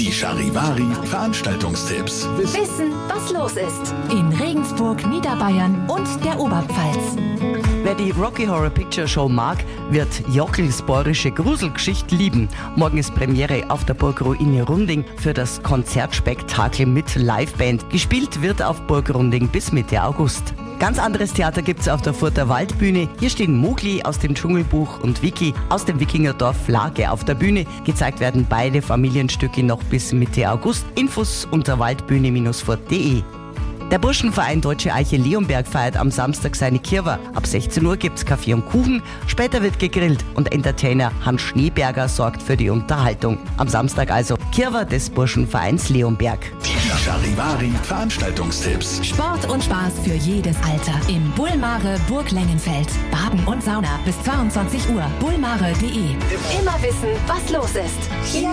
Die Charivari Veranstaltungstipps. Wissen, was los ist. In Regensburg, Niederbayern und der Oberpfalz. Wer die Rocky Horror Picture Show mag, wird Jockels bayerische Gruselgeschichte lieben. Morgen ist Premiere auf der Burgruh in Runding für das Konzertspektakel mit Liveband. Gespielt wird auf Burg Runding bis Mitte August. Ganz anderes Theater gibt's auf der Furter Waldbühne. Hier stehen Mowgli aus dem Dschungelbuch und Vicky aus dem Wikingerdorf Lage auf der Bühne. Gezeigt werden beide Familienstücke noch bis Mitte August. Infos unter waldbühne-furt.de. Der Burschenverein Deutsche Eiche Leonberg feiert am Samstag seine Kirwa. Ab 16 Uhr gibt's Kaffee und Kuchen, später wird gegrillt und Entertainer Hans Schneeberger sorgt für die Unterhaltung. Am Samstag also Kirwa des Burschenvereins Leonberg. Die Charivari Veranstaltungstipps. Sport und Spaß für jedes Alter. Im Bullmare Burg Lengenfeld. Baden und Sauna bis 22 Uhr. bullmare.de. Immer wissen, was los ist. Hier